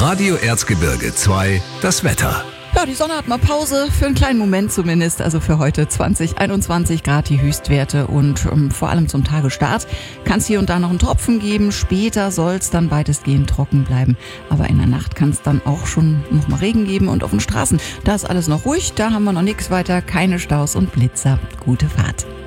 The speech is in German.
Radio Erzgebirge 2, das Wetter. Ja, die Sonne hat mal Pause, für einen kleinen Moment zumindest, also für heute 21 Grad die Höchstwerte und vor allem zum Tagestart kann es hier und da noch einen Tropfen geben, später soll es dann weitestgehend trocken bleiben, aber in der Nacht kann es dann auch schon noch mal Regen geben und auf den Straßen, da ist alles noch ruhig, da haben wir noch nichts weiter, keine Staus und Blitzer, gute Fahrt.